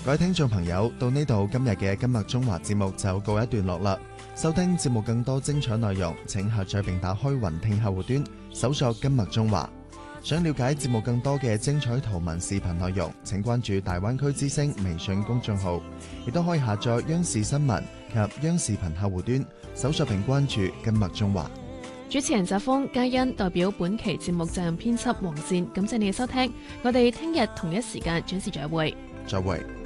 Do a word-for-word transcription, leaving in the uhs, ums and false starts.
各位聽眾朋友，到呢度今日嘅今日中華節目就告一段落啦。收聽節目更多精彩內容，請下載並打開雲聽客戶端，搜索今日中華。想了解節目更多嘅精彩圖文視頻內容，請關注大灣區之聲微信公眾號，亦都可以下載央視新聞及央視頻客戶端，搜索並關注今日中華。 主持人澤峰、嘉欣代表本期節目責任編輯黃善，感謝你嘅收聽，我哋聽日同一時間準時再會。 再會。